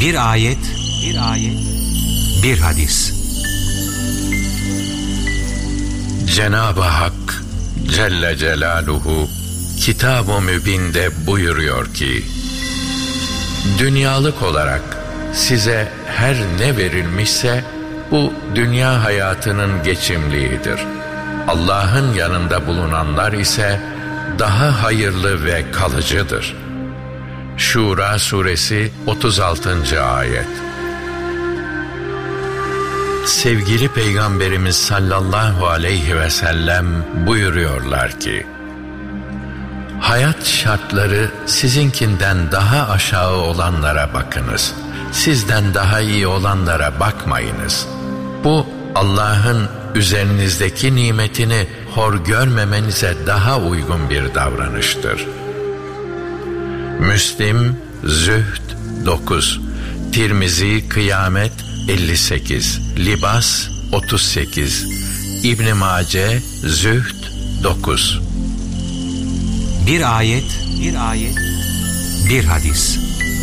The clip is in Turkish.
Bir ayet, bir hadis. Cenab-ı Hak Celle Celaluhu Kitab-ı Mübin'de buyuruyor ki, dünyalık olarak size her ne verilmişse bu dünya hayatının geçimliğidir. Allah'ın yanında bulunanlar ise daha hayırlı ve kalıcıdır. Şura suresi 36. ayet. Sevgili Peygamberimiz sallallahu aleyhi ve sellem buyuruyorlar ki, hayat şartları sizinkinden daha aşağı olanlara bakınız. Sizden daha iyi olanlara bakmayınız. Bu Allah'ın üzerinizdeki nimetini hor görmemenize daha uygun bir davranıştır. Müslim Zühd 9, Tirmizi Kıyamet 58, Libas 38, İbn Mace Zühd 9. Bir ayet, bir hadis.